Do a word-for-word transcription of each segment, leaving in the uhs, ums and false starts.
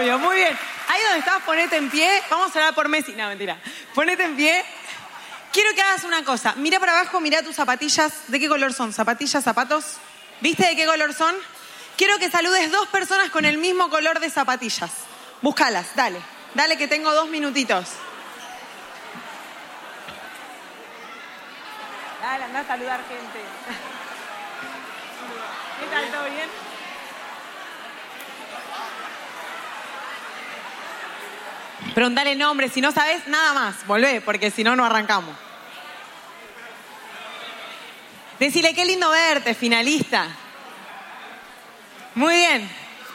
obvio. Muy bien. Ahí donde estás, ponete en pie. Vamos a orar por Messi. No, mentira. Ponete en pie. Quiero que hagas una cosa. Mira para abajo, mira tus zapatillas. ¿De qué color son? ¿Zapatillas, zapatos? ¿Viste de qué color son? Quiero que saludes dos personas con el mismo color de zapatillas. Búscalas, dale. Dale que tengo dos minutitos. Dale, anda a saludar gente. ¿Qué tal? ¿Todo bien? Preguntale nombre, si no sabes nada más, volvé, porque si no, no arrancamos. Decile, qué lindo verte, finalista. Muy bien.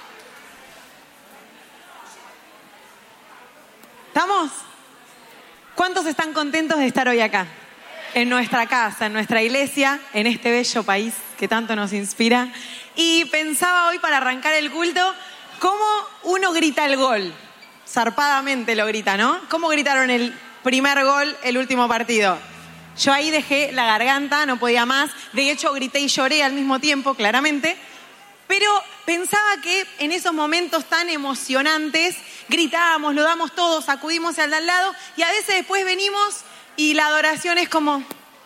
¿Estamos? ¿Cuántos están contentos de estar hoy acá? En nuestra casa, en nuestra iglesia, en este bello país que tanto nos inspira. Y pensaba hoy, para arrancar el culto, cómo uno grita el gol. Zarpadamente lo grita, ¿no? ¿Cómo gritaron el primer gol el último partido? Yo ahí dejé la garganta, no podía más. De hecho, grité y lloré al mismo tiempo, claramente. Pero pensaba que en esos momentos tan emocionantes, gritábamos, lo damos todos, sacudimos al de al lado, y a veces después venimos y la adoración es como...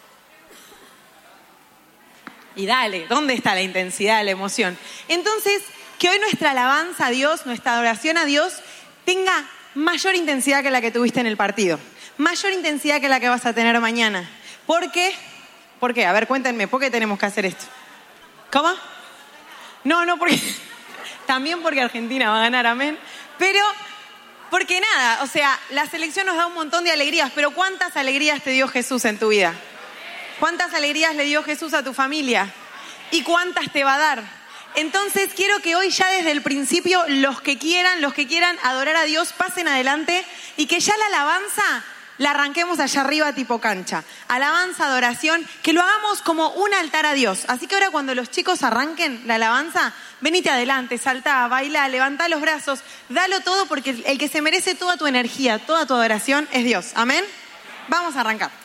Y dale, ¿dónde está la intensidad, la emoción? Entonces, que hoy nuestra alabanza a Dios, nuestra adoración a Dios, tenga mayor intensidad que la que tuviste en el partido. Mayor intensidad que la que vas a tener mañana. ¿Por qué? ¿Por qué? A ver, cuéntenme, ¿por qué tenemos que hacer esto? ¿Cómo? No, no, porque... También porque Argentina va a ganar, amén. Pero, porque nada, o sea, la selección nos da un montón de alegrías, pero ¿cuántas alegrías te dio Jesús en tu vida? ¿Cuántas alegrías le dio Jesús a tu familia? ¿Y cuántas te va a dar? Entonces quiero que hoy ya desde el principio los que quieran, los que quieran adorar a Dios pasen adelante y que ya la alabanza la arranquemos allá arriba tipo cancha. Alabanza, adoración, que lo hagamos como un altar a Dios. Así que ahora cuando los chicos arranquen la alabanza, venite adelante, saltá, bailá, levantá los brazos, dalo todo porque el que se merece toda tu energía, toda tu adoración es Dios. Amén. Vamos a arrancar.